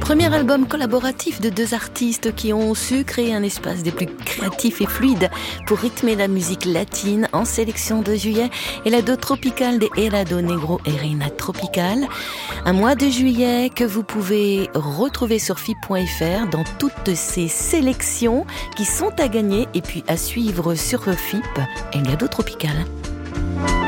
Premier album collaboratif de deux artistes qui ont su créer un espace des plus créatifs et fluides pour rythmer la musique latine. En sélection de juillet, Helado Tropical de Helado Negro et Reina Tropical. Un mois de juillet que vous pouvez retrouver sur FIP.fr dans toutes ces sélections qui sont à gagner et puis à suivre sur FIP. Helado Tropical.